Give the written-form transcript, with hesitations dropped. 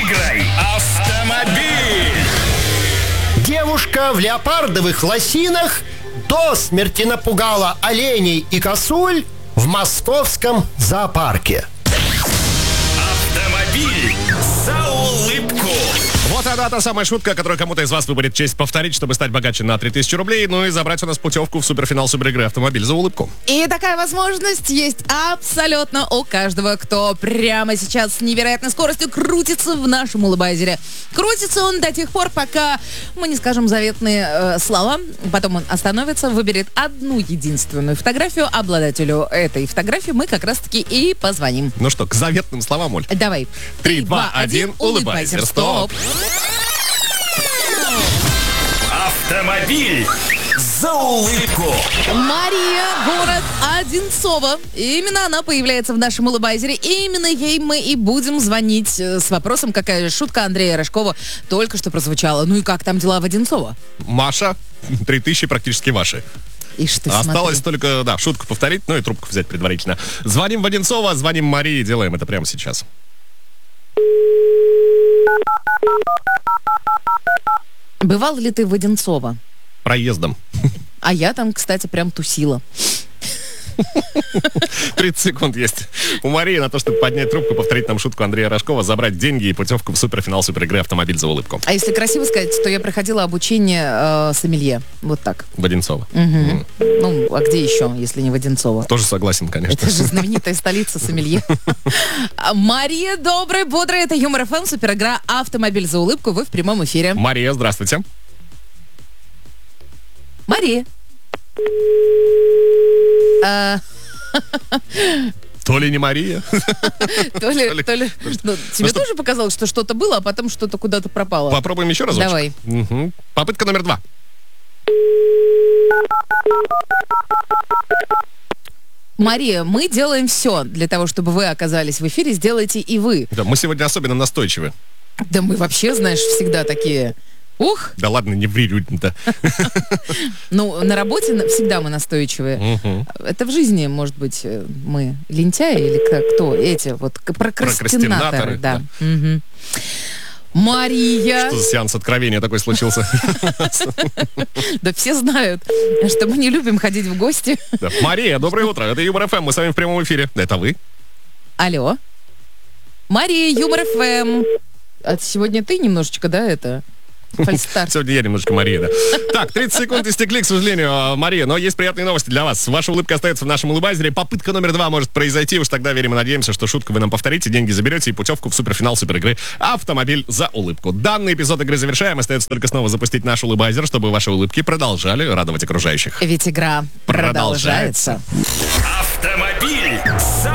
Выиграй автомобиль! Девушка в леопардовых лосинах до смерти напугала оленей и косуль в московском зоопарке. Автомобиль за улыбку. Вот она, та самая шутка, которую кому-то из вас выпадет честь повторить, чтобы стать богаче на 3000 рублей, ну и забрать у нас путевку в суперфинал суперигры «Автомобиль за улыбку». И такая возможность есть абсолютно у каждого, кто прямо сейчас с невероятной скоростью крутится в нашем улыбайзере. Крутится он до тех пор, пока мы не скажем заветные слова. Потом он остановится, выберет одну единственную фотографию. Обладателю этой фотографии мы как раз-таки и позвоним. Ну что, к заветным словам, Оль. Давай. 3, 2, 1, улыбайзер, стоп. Автомобиль за улыбку. Мария, город Одинцово. Именно она появляется в нашем улыбайзере. И именно ей мы и будем звонить с вопросом, какая шутка Андрея Рожкова только что прозвучала. Ну и как там дела в Одинцово? Маша, 3000 практически ваши. Ишь ты, Осталось смотри. только, да, шутку повторить, ну и трубку взять предварительно. Звоним в Одинцово, звоним Марии, делаем это прямо сейчас. Бывал ли ты в Одинцово? Проездом. А я там, кстати, прям тусила. 30 секунд есть у Марии на то, чтобы поднять трубку, повторить нам шутку Андрея Рожкова, забрать деньги и путевку в суперфинал суперигры «Автомобиль за улыбку». А если красиво сказать, то я проходила обучение сомелье. Вот так. В Одинцово. Ну, а где еще, если не в Одинцово? Тоже согласен, конечно. Это же знаменитая столица сомелье. Мария, доброе, бодрое. Это Юмор ФМ, суперигра «Автомобиль за улыбку». Вы в прямом эфире. Мария, здравствуйте. Мария. То ли не Мария. То ли. Ну, тебе тоже показалось, что что-то было, а потом что-то куда-то пропало? Попробуем еще разочек. Давай. Угу. Попытка номер 2. Мария, мы делаем все для того, чтобы вы оказались в эфире. Сделайте и вы. Да, мы сегодня особенно настойчивы. Да мы вообще, знаешь, всегда такие... Ух! Да ладно, не ври людям-то. Ну, на работе всегда мы настойчивые. Это в жизни, может быть, мы лентяи или кто? Эти вот прокрастинаторы. Да. Угу. Мария! Что за сеанс откровения такой случился? Да все знают, что мы не любим ходить в гости. Мария, доброе утро. Это Юмор ФМ, мы с вами в прямом эфире. Это вы? Алло. Мария, Юмор ФМ. А сегодня ты немножечко, да, это... Фальстарт. Сегодня я немножко Мария, да. Так, 30 секунд истекли, к сожалению, Мария, но есть приятные новости для вас. Ваша улыбка остается в нашем улыбайзере. Попытка номер 2 может произойти. Уж тогда верим и надеемся, что шутку вы нам повторите, деньги заберете и путевку в суперфинал суперигры «Автомобиль за улыбку». Данный эпизод игры завершаем. Остается только снова запустить наш улыбайзер, чтобы ваши улыбки продолжали радовать окружающих. Ведь игра продолжается. Автомобиль за